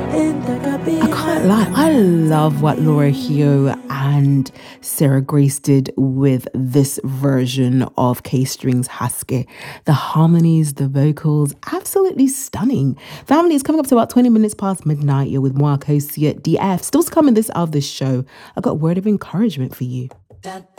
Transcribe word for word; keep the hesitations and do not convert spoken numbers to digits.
I can't lie, I love what Laura Hio and Sarah Grace did with this version of K-Strings Husky. The harmonies, the vocals, absolutely stunning. Family, is coming up to about twenty minutes past midnight. You're with Mark Hosia, D F. Still to come in this hour of this show, I've got a word of encouragement for you.